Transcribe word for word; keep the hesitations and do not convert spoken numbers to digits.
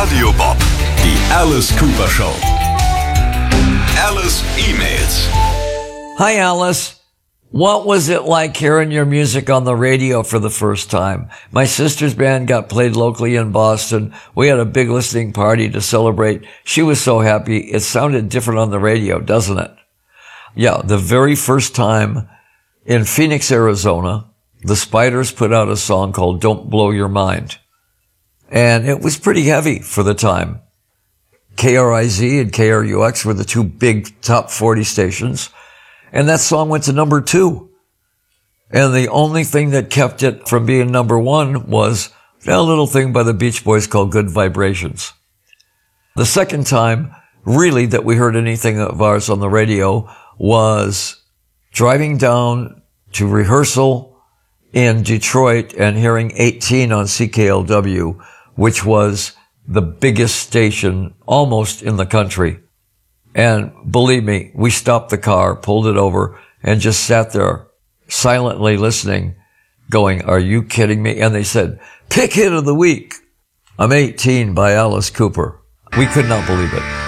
Radio Bob, die Alice Cooper Show. Alice E-Mails. Hi, Alice. What was it like hearing your music on the radio for the first time? My sister's band got played locally in Boston. We had a big listening party to celebrate. She was so happy. It sounded different on the radio, doesn't it? Yeah, the very first time in Phoenix, Arizona, the Spiders put out a song called Don't Blow Your Mind. And it was pretty heavy for the time. K R I Z and K R U X were the two big top forty stations. And that song went to number two. And the only thing that kept it from being number one was a little thing by the Beach Boys called Good Vibrations. The second time, really, that we heard anything of ours on the radio was driving down to rehearsal in Detroit and hearing eighteen on C K L W, which was the biggest station almost in the country. And believe me, we stopped the car, pulled it over, and just sat there silently listening, going, are you kidding me? And they said, pick hit of the week. I'm eighteen by Alice Cooper. We could not believe it.